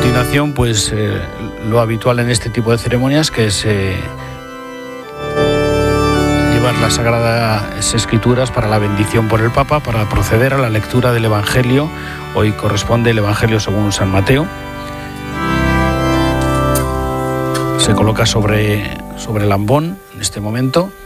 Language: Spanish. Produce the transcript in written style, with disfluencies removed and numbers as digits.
continuación, pues lo habitual en este tipo de ceremonias, que es llevar las Sagradas Escrituras para la bendición por el Papa, para proceder a la lectura del Evangelio. Hoy corresponde el Evangelio según San Mateo. Se coloca sobre el ambón en este momento.